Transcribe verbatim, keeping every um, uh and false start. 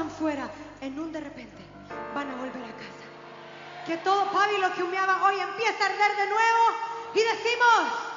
están fuera, en un de repente van a volver a casa. Que todo pábilo que humeaba hoy empieza a arder de nuevo y decimos...